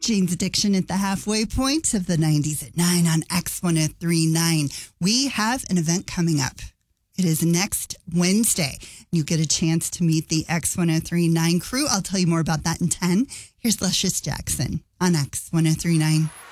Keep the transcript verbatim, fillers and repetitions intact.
Jane's Addiction at the halfway point of the nineties at nine on X ten thirty-nine. We have an event coming up. It is next Wednesday. You get a chance to meet the X ten thirty-nine crew. I'll tell you more about that in ten. Here's Luscious Jackson on X ten thirty-nine.